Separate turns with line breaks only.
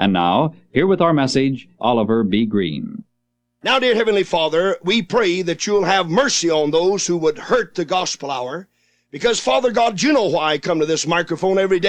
And now, here with our message, Oliver B. Green.
Now, dear Heavenly Father, we pray that you'll have mercy on those who would hurt the gospel hour. Because, Father God, you know why I come to this microphone every day.